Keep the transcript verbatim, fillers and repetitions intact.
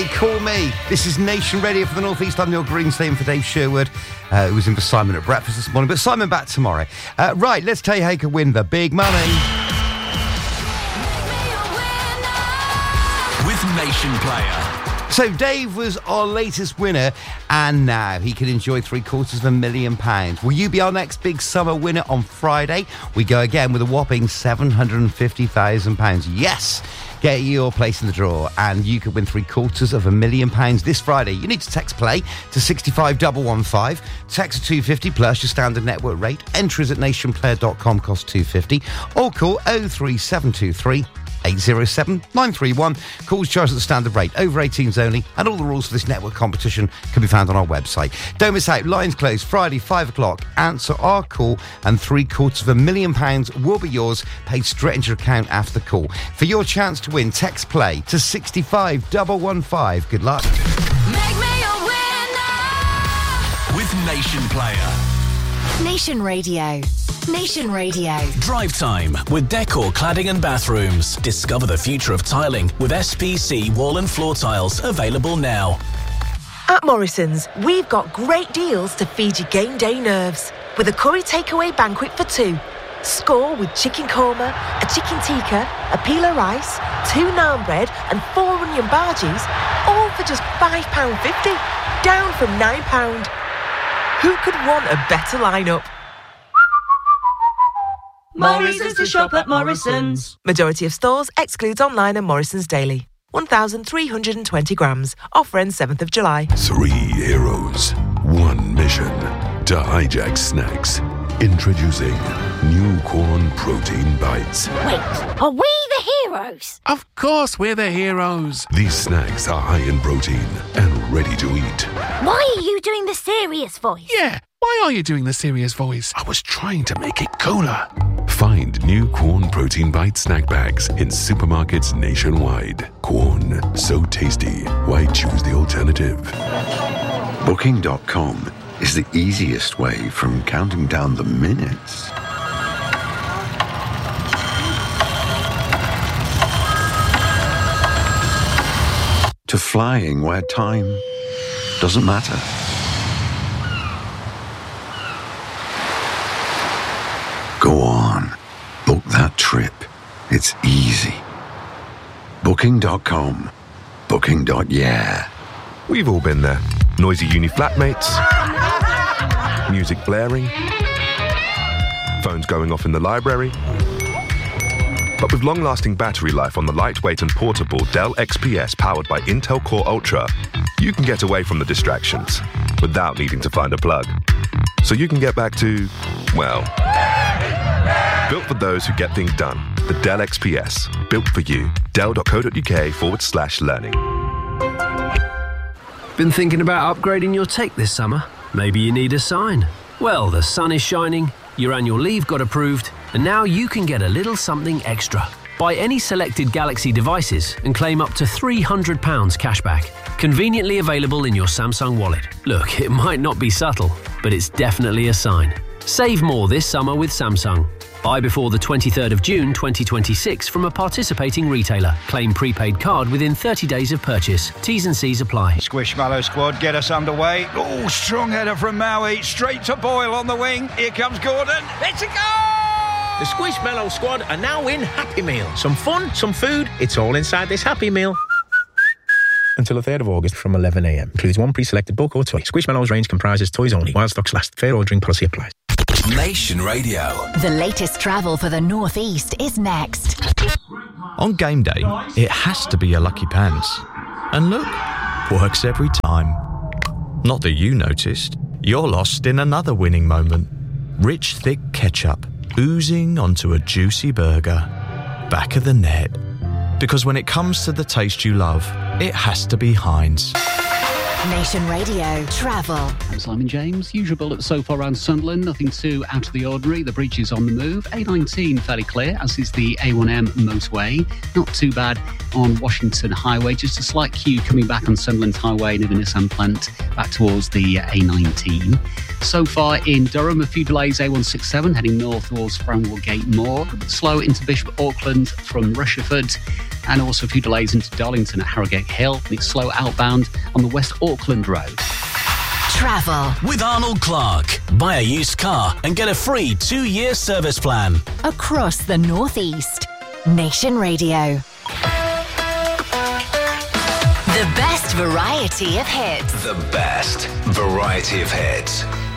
me, call me. This is Nation Radio for the North East. I'm Neil Greenstein for Dave Sherwood, uh, who was in for Simon at breakfast this morning. But Simon back tomorrow. Uh, right, let's tell you how you can win the big money. With Nation Player. So Dave was our latest winner, and now he can enjoy three quarters of a million pounds. Will you be our next big summer winner on Friday? We go again with a whopping seven hundred fifty thousand pounds. Yes! Get your place in the draw, and you could win three quarters of a million pounds this Friday. You need to text play to sixty-five one one five. Text two fifty plus your standard network rate. Entries at nationplayer dot com cost two fifty. Or call oh three seven two three eight oh seven nine three one. Calls charged at the standard rate. Over eighteens only, and all the rules for this network competition can be found on our website. Don't miss out. Lines closed Friday, five o'clock. Answer our call, and three quarters of a million pounds will be yours, paid straight into your account after the call. For your chance to win, text play to sixty-five one one five. Good luck. Make me a winner. With Nation Player. Nation Radio. Nation Radio. Drive time with Decor Cladding and Bathrooms. Discover the future of tiling with S P C wall and floor tiles available now. At Morrison's, we've got great deals to feed your game day nerves. With a curry takeaway banquet for two. Score with chicken korma, a chicken tikka, a pila rice, two naan bread and four onion bhajis, all for just five pounds fifty, down from nine pounds. Who could want a better lineup? More reasons to shop at Morrison's. Majority of stores excludes online and Morrison's Daily. one thousand three hundred twenty grams. Offer ends seventh of July. Three heroes, one mission. To hijack snacks. Introducing new corn protein bites. Wait, are we the heroes? Of course we're the heroes. These snacks are high in protein and ready to eat. Why are you doing the serious voice? Yeah, why are you doing the serious voice? I was trying to make it cooler. Find new Corn Protein Bite snack bags in supermarkets nationwide. Corn, so tasty. Why choose the alternative? Booking dot com is the easiest way from counting down the minutes to flying where time doesn't matter. Go on, book that trip. It's easy. Booking dot com. Booking. Yeah. We've all been there. Noisy uni flatmates, music blaring, phones going off in the library. But with long-lasting battery life on the lightweight and portable Dell X P S powered by Intel Core Ultra, you can get away from the distractions without needing to find a plug. So you can get back to, well, built for those who get things done. The Dell X P S, built for you. Dell.co.uk forward slash learning. Been thinking about upgrading your tech this summer? Maybe you need a sign. Well, the sun is shining, your annual leave got approved, and now you can get a little something extra. Buy any selected Galaxy devices and claim up to three hundred pounds cashback. Conveniently available in your Samsung wallet. Look, it might not be subtle, but it's definitely a sign. Save more this summer with Samsung. Buy before the twenty-third of June twenty twenty-six from a participating retailer. Claim prepaid card within thirty days of purchase. T's and C's apply. Squishmallow squad, get us underway. Oh, strong header from Maui. Straight to Boyle on the wing. Here comes Gordon. It's a goal! The Squishmallow squad are now in Happy Meal. Some fun, some food. It's all inside this Happy Meal. Until the third of August from eleven a m. Includes one pre-selected book or toy. Squishmallows range comprises toys only. While stocks last. Fair ordering policy applies. Nation Radio. The latest travel for the North East is next. On game day, it has to be your lucky pants. And look, works every time. Not that you noticed. You're lost in another winning moment. Rich, thick ketchup oozing onto a juicy burger. Back of the net. Because when it comes to the taste you love, it has to be Heinz. Nation Radio Travel. I'm Simon James. Usual build-up so far around Sunderland. Nothing too out of the ordinary. The bridge is on the move. A nineteen fairly clear, as is the A one M motorway. Not too bad on Washington Highway. Just a slight queue coming back on Sunderland Highway near the Nissan plant back towards the A nineteen. So far in Durham, a few delays. A one sixty-seven heading north towards Framwell Gate Moor. Slow into Bishop Auckland from Rushford. And also a few delays into Darlington at Harrogate Hill. And it's slow outbound on the West Auckland Road. Travel with Arnold Clark. Buy a used car and get a free two-year service plan. across the Northeast. Nation Radio. The best variety of hits. The best variety of hits.